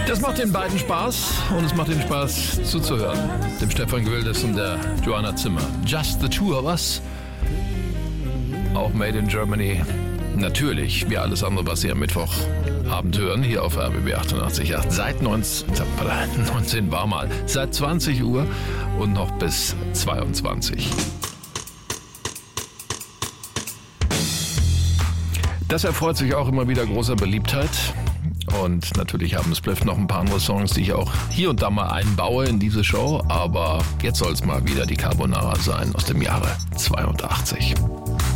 Das macht den beiden Spaß und es macht den Spaß zuzuhören. Dem Stefan Gwildes und der Joanna Zimmer. Just the two of us. Auch made in Germany. Natürlich, wie alles andere, was Sie am Mittwochabend hören, hier auf RBB 88.8. Seit 19 war mal. Seit 20 Uhr und noch bis 22. Das erfreut sich auch immer wieder großer Beliebtheit. Und natürlich haben Spliff noch ein paar andere Songs, die ich auch hier und da mal einbaue in diese Show. Aber jetzt soll es mal wieder die Carbonara sein aus dem Jahre 82.